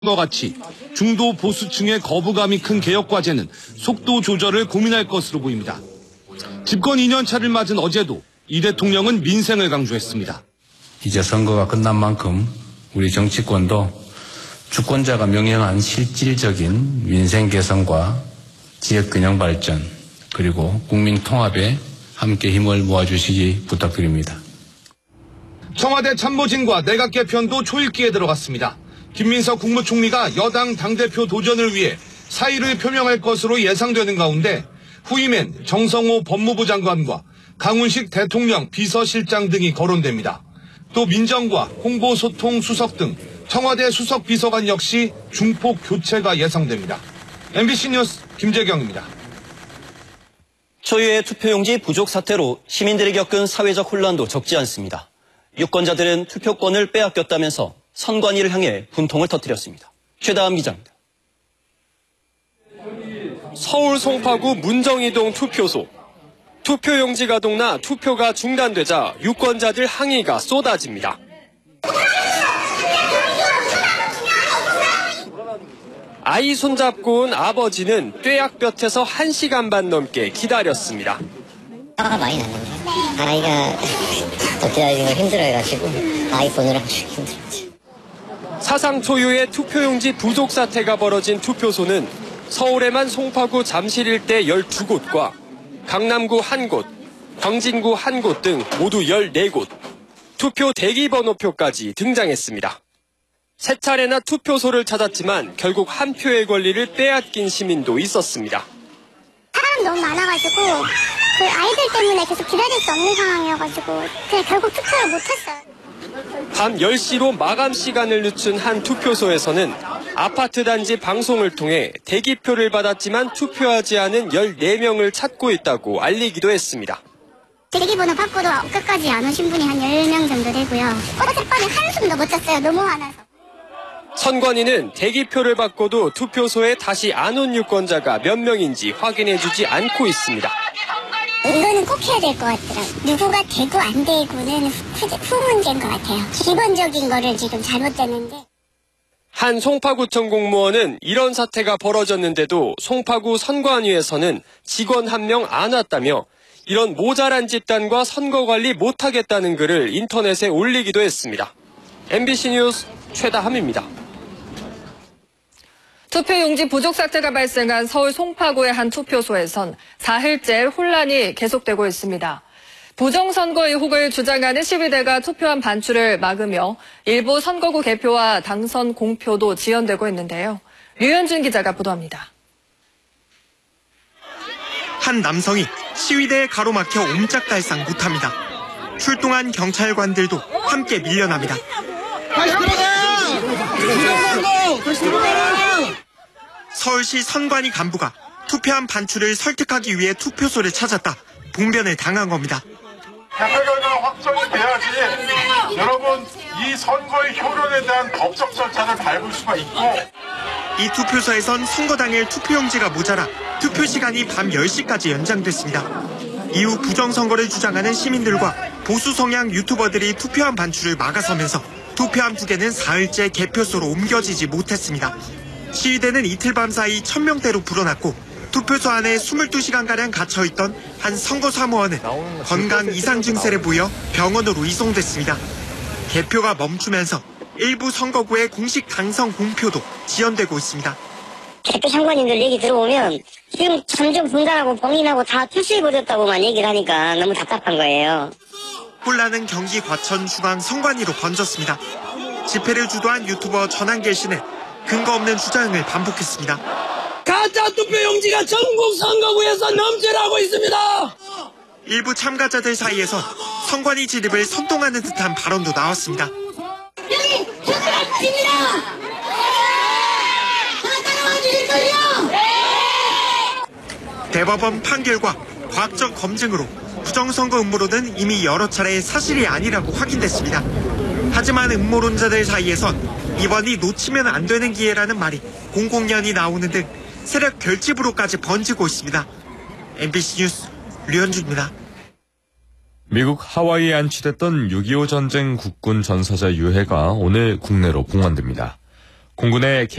것 같이 중도 보수층의 거부감이 큰 개혁과제는 속도 조절을 고민할 것으로 보입니다. 집권 2년 차를 맞은 어제도 이 대통령은 민생을 강조했습니다. 이제 선거가 끝난 만큼 우리 정치권도 주권자가 명령한 실질적인 민생 개선과 지역균형 발전 그리고 국민 통합에 함께 힘을 모아주시기 부탁드립니다. 청와대 참모진과 내각 개편도 초읽기에 들어갔습니다. 김민석 국무총리가 여당 당대표 도전을 위해 사의를 표명할 것으로 예상되는 가운데 후임엔 정성호 법무부 장관과 강훈식 대통령 비서실장 등이 거론됩니다. 또 민정과 홍보소통 수석 등 청와대 수석 비서관 역시 중폭 교체가 예상됩니다. MBC 뉴스 김재경입니다. 초유의 투표용지 부족 사태로 시민들이 겪은 사회적 혼란도 적지 않습니다. 유권자들은 투표권을 빼앗겼다면서 선관위를 향해 분통을 터뜨렸습니다. 최다함 기자입니다. 서울 송파구 문정이동 투표소. 투표용지가 동나 투표가 중단되자 유권자들 항의가 쏟아집니다. 아이 손잡고 온 아버지는 뙤약볕에서 1시간 반 넘게 기다렸습니다. 화가 많이 났는데 아이가 또 기다리는 걸 힘들어해가지고 아이 보느라 힘들었지. 사상 초유의 투표용지 부족 사태가 벌어진 투표소는 서울에만 송파구 잠실 일대 12곳과 강남구 1곳, 광진구 1곳 등 모두 14곳, 투표 대기번호표까지 등장했습니다. 세 차례나 투표소를 찾았지만 결국 한 표의 권리를 빼앗긴 시민도 있었습니다. 사람 너무 많아가지고 그 아이들 때문에 계속 기다릴 수 없는 상황이어가지고 그냥 결국 투표를 못했어요. 밤 10시로 마감 시간을 늦춘 한 투표소에서는 아파트 단지 방송을 통해 대기표를 받았지만 투표하지 않은 14명을 찾고 있다고 알리기도 했습니다. 대기번호 받고도 끝까지 안 오신 분이 한 10명 정도 되고요. 어젯밤에 한숨도 못 잤어요. 너무 많아서. 선관위는 대기표를 받고도 투표소에 다시 안 온 유권자가 몇 명인지 확인해주지 않고 있습니다. 이거는 꼭 해야 될 것 같더라고요. 누구가 되고 안 되고는 후 문제인 것 같아요. 기본적인 거를 지금 잘못됐는데. 한 송파구청 공무원은 이런 사태가 벌어졌는데도 송파구 선관위에서는 직원 1명 안 왔다며 이런 모자란 집단과 선거 관리 못하겠다는 글을 인터넷에 올리기도 했습니다. MBC 뉴스 최다함입니다. 투표용지 부족 사태가 발생한 서울 송파구의 한 투표소에선 4일째 혼란이 계속되고 있습니다. 부정선거 의혹을 주장하는 시위대가 투표한 반출을 막으며 일부 선거구 개표와 당선 공표도 지연되고 있는데요. 류현준 기자가 보도합니다. 한 남성이 시위대에 가로막혀 옴짝달싹 못합니다. 출동한 경찰관들도 함께 밀려납니다. 다시 들어가요! 부정선거! 다시 들어가요! 서울시 선관위 간부가 투표한 반출을 설득하기 위해 투표소를 찾았다. 봉변을 당한 겁니다. 개표 결과가 확정이 돼야지 여러분 이 선거의 효력에 대한 법적 절차를 밟을 수가 있고. 이 투표소에선 선거 당일 투표용지가 모자라 투표 시간이 밤 10시까지 연장됐습니다. 이후 부정선거를 주장하는 시민들과 보수 성향 유튜버들이 투표한 반출을 막아서면서 투표함 2개는 4일째 개표소로 옮겨지지 못했습니다. 시위대는 이틀 밤 사이 1000명대로 불어났고 투표소 안에 22시간가량 갇혀있던 한 선거사무원은 건강 이상 증세를 보여 병원으로 이송됐습니다. 개표가 멈추면서 일부 선거구의 공식 당선 공표도 지연되고 있습니다. 개표 참관인들 얘기 들어보면 지금 점점 분간하고 봉인하고 다 퇴출해버렸다고만 얘기를 하니까 너무 답답한 거예요. 혼란은 경기 과천 중앙 선관위로 번졌습니다. 집회를 주도한 유튜버 전한길 씨는 근거 없는 주장을 반복했습니다. 가짜 투표용지가 전국 선거구에서 넘쳐나고 있습니다. 일부 참가자들 사이에선 선관위 진입을 선동하는 듯한 발언도 나왔습니다. 여기 조사입니다. 다 따라와 주실 거예요? 대법원 판결과 과학적 검증으로 부정선거 음모론은 이미 여러 차례 사실이 아니라고 확인됐습니다. 하지만 음모론자들 사이에선 이번이 놓치면 안 되는 기회라는 말이 공공연히 나오는 등 세력 결집으로까지 번지고 있습니다. MBC 뉴스 류현주입니다. 미국 하와이에 안치됐던 6.25 전쟁 국군 전사자 유해가 오늘 국내로 봉환됩니다. 공군의